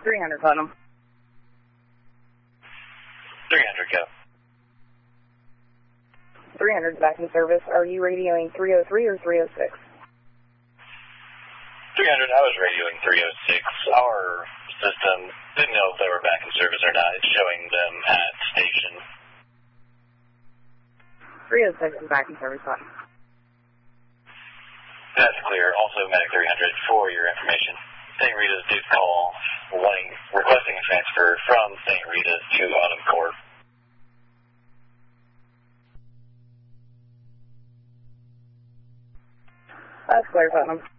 300, Putnam. 300, go. 300 back in service. Are you radioing 303 or 306? 300, I was radioing 306. Our system didn't know if they were back in service or not. It's showing them at station. 306 is back in service, Putnam. That's clear. Also, Medic 300, for your information, St. Rita's did call requesting a transfer from St. Rita's to Autumn Court. That's clear, Putnam.